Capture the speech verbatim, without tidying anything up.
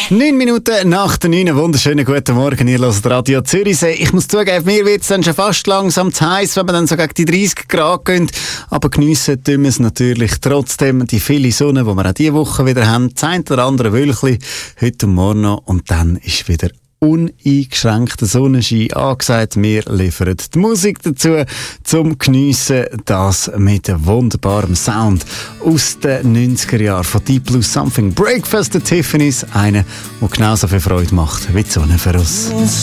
Neun Minuten nach der neun, wunderschönen guten Morgen, ihr hört Radio Zürichsee. Ich muss zugeben, mir wird es dann schon fast langsam zu heiß, wenn wir dann so gegen die dreißig Grad gehen. Aber geniessen tun wir es natürlich trotzdem, die viele Sonne, die wir auch diese Woche wieder haben. Das eine oder andere Wölkchen, heute und morgen noch. Und dann ist wieder uneingeschränkter Sonnenschein angesagt. Wir liefern die Musik dazu zum Geniessen, das mit wunderbarem Sound aus den neunziger Jahren von Deep Blue Something. Breakfast at Tiffany's, einer, der genauso viel Freude macht wie die Sonne für uns.